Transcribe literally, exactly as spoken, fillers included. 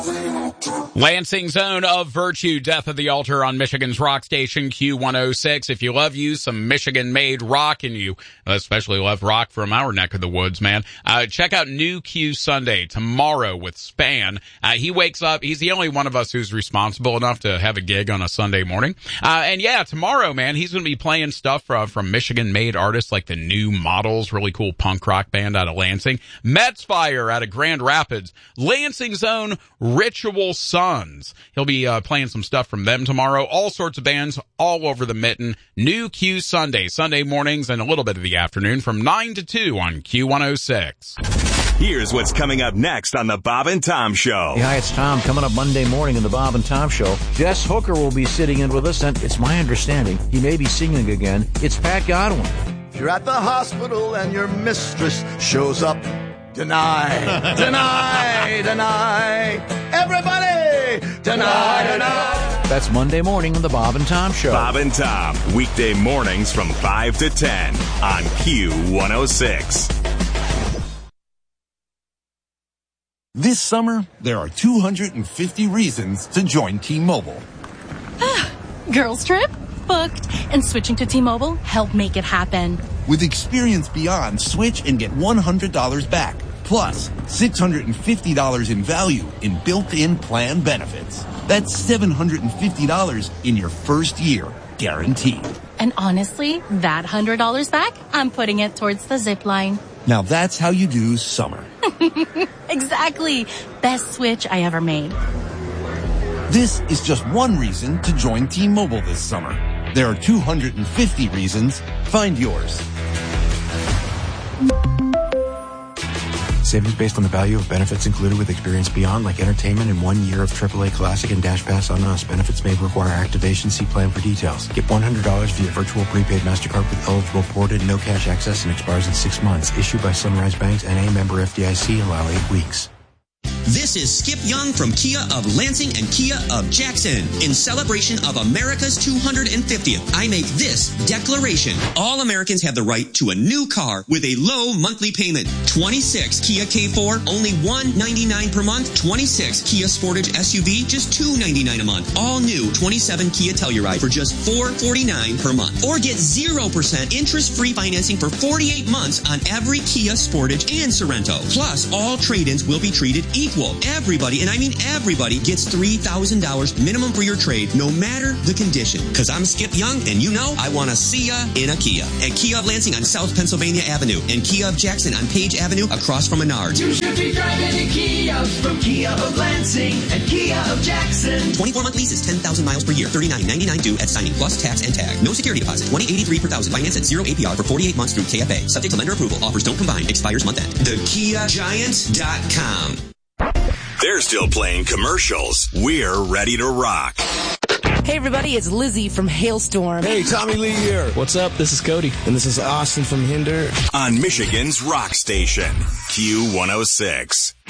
Lansing's own Of Virtue, Death of the Altar on Michigan's rock station Q one oh six. If you love you some Michigan-made rock, and you especially love rock from our neck of the woods, man, uh, check out New Q Sunday tomorrow with Span. Uh, he wakes up. He's the only one of us who's responsible enough to have a gig on a Sunday morning. Uh, and yeah, tomorrow, man, he's going to be playing stuff from, from Michigan-made artists like the New Models, really cool punk rock band out of Lansing. Mets Fire out of Grand Rapids. Lansing's own Ritual Sons. He'll be uh, playing some stuff from them tomorrow. All sorts of bands all over the mitten. New Q Sunday, Sunday mornings and a little bit of the afternoon from nine to two on Q one oh six. Here's what's coming up next on the Bob and Tom Show. Hey, hi, it's Tom. Coming up Monday morning in the Bob and Tom Show, Jess Hooker will be sitting in with us, and it's my understanding he may be singing again. It's Pat Godwin. If you're at the hospital and your mistress shows up, deny, deny, deny. Everybody, deny, deny. That's Monday morning on the Bob and Tom Show. Bob and Tom, weekday mornings from five to ten on Q one oh six. This summer, there are two hundred fifty reasons to join T-Mobile. Girls trip? Booked. And switching to T-Mobile helped make it happen. With Experience Beyond, switch and get one hundred dollars back. Plus, six hundred fifty dollars in value in built-in plan benefits. That's seven hundred fifty dollars in your first year, guaranteed. And honestly, that one hundred dollars back, I'm putting it towards the zip line. Now that's how you do summer. Exactly. Best switch I ever made. This is just one reason to join T-Mobile this summer. There are two hundred fifty reasons. Find yours. Savings based on the value of benefits included with Experience Beyond, like entertainment and one year of triple A Classic and Dash Pass on us. Benefits may require activation. See plan for details. Get one hundred dollars via virtual prepaid MasterCard with eligible ported, no cash access, and expires in six months. Issued by Sunrise Banks, N A member F D I C. Allow eight weeks. This is Skip Young from Kia of Lansing and Kia of Jackson. In celebration of America's two hundred fiftieth, I make this declaration. All Americans have the right to a new car with a low monthly payment. twenty-six Kia K four, only one hundred ninety-nine dollars per month. twenty-six Kia Sportage S U V, just two hundred ninety-nine dollars a month. All new twenty-seven Kia Telluride for just four hundred forty-nine dollars per month. Or get zero percent interest-free financing for forty-eight months on every Kia Sportage and Sorento. Plus, all trade-ins will be treated equal. Everybody, and I mean everybody, gets three thousand dollars minimum for your trade, no matter the condition. Because I'm Skip Young, and you know I want to see ya in a Kia. At Kia of Lansing on South Pennsylvania Avenue, and Kia of Jackson on Page Avenue across from Menards. You should be driving a Kia from Kia of Lansing and Kia of Jackson. twenty-four month leases, ten thousand miles per year, thirty-nine ninety-nine due at signing, plus tax and tag. No security deposit, twenty eighty-three per thousand. Finance at zero A P R for forty-eight months through K F A. Subject to lender approval. Offers don't combine. Expires month end. The Kia Giant dot com. They're still playing commercials. We're ready to rock. Hey everybody, it's Lizzie from Hailstorm. Hey, Tommy Lee here. What's up? This is Cody. And this is Austin from Hinder. On Michigan's rock station, Q one oh six.